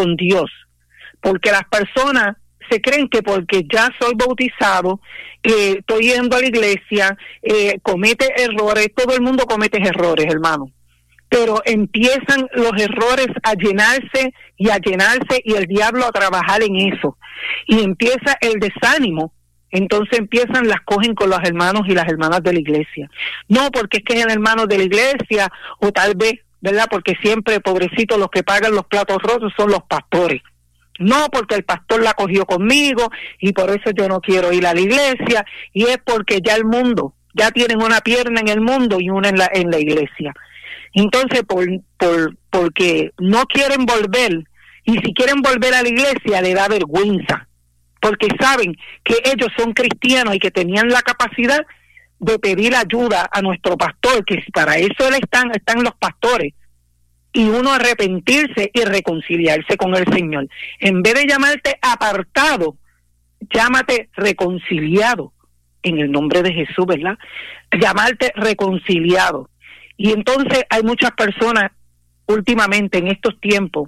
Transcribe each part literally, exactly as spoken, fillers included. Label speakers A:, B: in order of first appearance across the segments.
A: con Dios, porque las personas se creen que porque ya soy bautizado, eh, estoy yendo a la iglesia, eh, comete errores, todo el mundo comete errores, hermano, pero empiezan los errores a llenarse y a llenarse y el diablo a trabajar en eso, y empieza el desánimo. Entonces empiezan, las cogen con los hermanos y las hermanas de la iglesia. No porque es que es el hermano de la iglesia, o tal vez, ¿verdad? Porque siempre, pobrecitos, los que pagan los platos rotos son los pastores. No porque el pastor la cogió conmigo y por eso yo no quiero ir a la iglesia, y es porque ya el mundo, ya tienen una pierna en el mundo y una en la, en la iglesia. Entonces, por, por, porque no quieren volver, y si quieren volver a la iglesia, le da vergüenza, porque saben que ellos son cristianos y que tenían la capacidad de pedir ayuda a nuestro pastor, que para eso él están, están los pastores, y uno arrepentirse y reconciliarse con el Señor. En vez de llamarte apartado, llámate reconciliado, en el nombre de Jesús, ¿verdad? Llamarte reconciliado. Y entonces hay muchas personas últimamente en estos tiempos,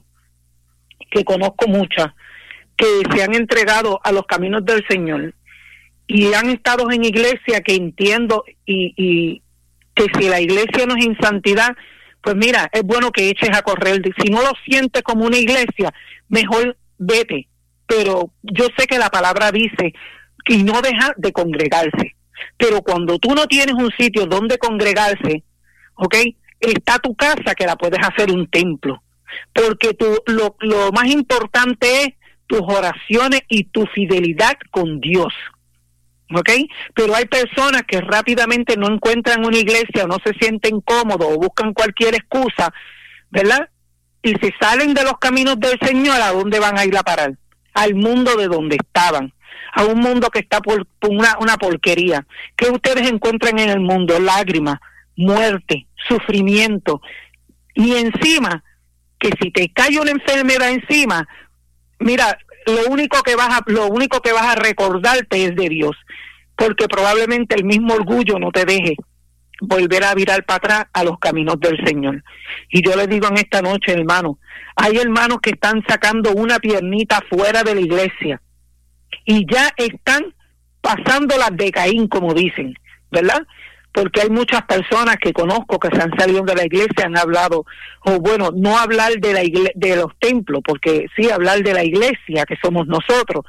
A: que conozco muchas, que se han entregado a los caminos del Señor y han estado en iglesia, que entiendo y, y que si la iglesia no es en santidad, pues mira, es bueno que eches a correr. Si no lo sientes como una iglesia, mejor vete. Pero yo sé que la palabra dice que no deja de congregarse, pero cuando tú no tienes un sitio donde congregarse, ¿ok? Está tu casa, que la puedes hacer un templo, porque tu, lo, lo más importante es tus oraciones y tu fidelidad con Dios, ¿ok? Pero hay personas que rápidamente no encuentran una iglesia, o no se sienten cómodos, o buscan cualquier excusa, ¿verdad? Y se salen de los caminos del Señor. ¿A dónde van a ir a parar? Al mundo de donde estaban, a un mundo que está por, por una, una porquería. ¿Qué ustedes encuentran en el mundo? Lágrimas, muerte, sufrimiento, y encima, que si te cae una enfermedad encima, mira, lo único que vas a, lo único que vas a recordarte es de Dios, porque probablemente el mismo orgullo no te deje volver a virar para atrás a los caminos del Señor. Y yo les digo en esta noche, hermano, hay hermanos que están sacando una piernita fuera de la iglesia y ya están pasando las de Caín, como dicen, ¿verdad? Porque hay muchas personas que conozco que se han salido de la iglesia, han hablado, o bueno, no hablar de la igle- de los templos, porque sí hablar de la iglesia, que somos nosotros,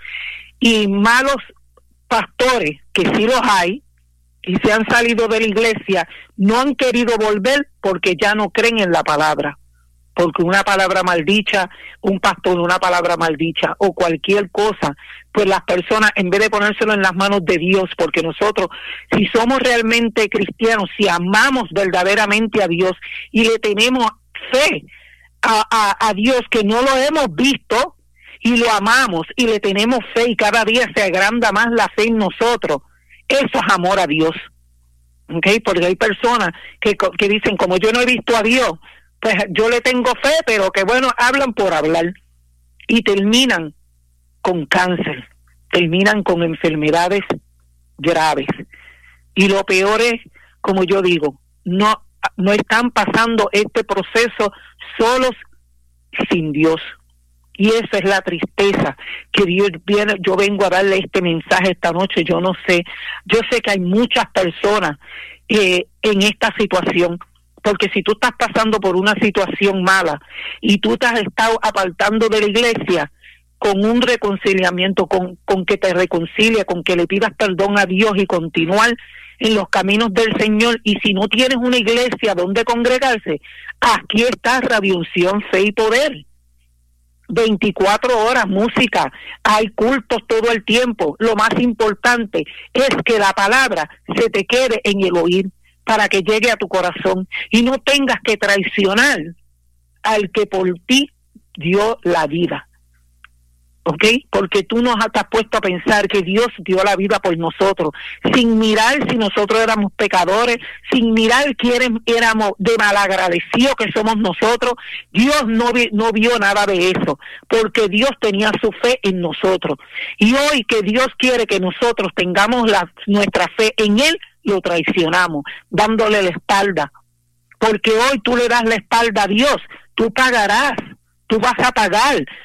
A: y malos pastores, que sí los hay, y se han salido de la iglesia, no han querido volver porque ya no creen en la palabra, porque una palabra maldicha, un pastor, una palabra maldicha, o cualquier cosa, pues las personas, en vez de ponérselo en las manos de Dios, porque nosotros, si somos realmente cristianos, si amamos verdaderamente a Dios y le tenemos fe a, a, a Dios, que no lo hemos visto, y lo amamos y le tenemos fe, y cada día se agranda más la fe en nosotros, eso es amor a Dios, ¿ok? Porque hay personas que, que dicen, como yo no he visto a Dios, pues yo le tengo fe, pero que bueno, hablan por hablar, y terminan con cáncer, terminan con enfermedades graves. Y lo peor es, como yo digo, no, no están pasando este proceso solos, sin Dios. Y esa es la tristeza que Dios viene. Yo vengo a darle este mensaje esta noche. Yo no sé, yo sé que hay muchas personas eh, en esta situación, porque si tú estás pasando por una situación mala y tú te has estado apartando de la iglesia, con un reconciliamiento, con, con que te reconcilie, con que le pidas perdón a Dios y continuar en los caminos del Señor, y si no tienes una iglesia donde congregarse, aquí está Radio Unción, Fe y Poder. veinticuatro horas música, hay cultos todo el tiempo. Lo más importante es que la palabra se te quede en el oír, para que llegue a tu corazón y no tengas que traicionar al que por ti dio la vida, ¿ok? Porque tú nos has puesto a pensar que Dios dio la vida por nosotros, sin mirar si nosotros éramos pecadores, sin mirar quién éramos de malagradecidos que somos nosotros. Dios no, vi, no vio nada de eso, porque Dios tenía su fe en nosotros. Y hoy que Dios quiere que nosotros tengamos la, nuestra fe en Él, lo traicionamos, dándole la espalda. Porque hoy tú le das la espalda a Dios, tú pagarás, tú vas a pagar.